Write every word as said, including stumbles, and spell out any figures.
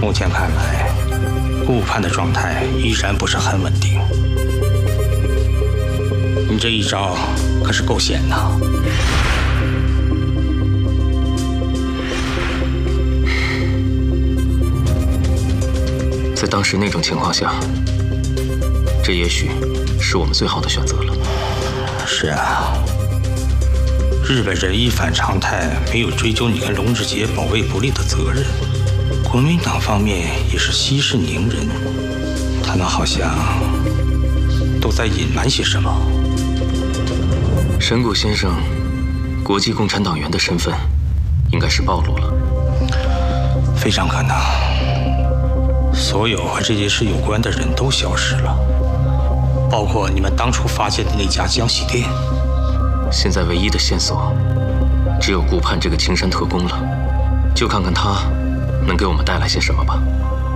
目前看来，顾盼的状态依然不是很稳定。你这一招可是够险呐！ 在当时那种情况下，这也许是我们最好的选择了。 是啊，日本人一反常态，没有追究你跟龙志杰保卫不利的责任。国民党方面也是息事宁人，他们好像都在隐瞒些什么。 神谷先生，国际共产党员的身份应该是暴露了， 非常可能。所有和这件事有关的人都消失了，包括你们当初发现的那家江洗店。 现在唯一的线索，只有顾盼这个青山特工了，就看看他能给我们带来些什么吧。